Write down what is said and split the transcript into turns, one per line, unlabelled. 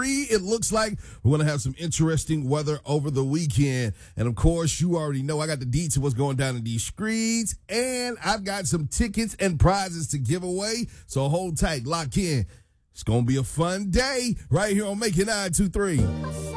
It looks like we're going to have some interesting weather over the weekend. And of course, you already know I got the deets of what's going down in these streets. And I've got some tickets and prizes to give away. So hold tight, lock in. It's going to be a fun day right here on Make It 923.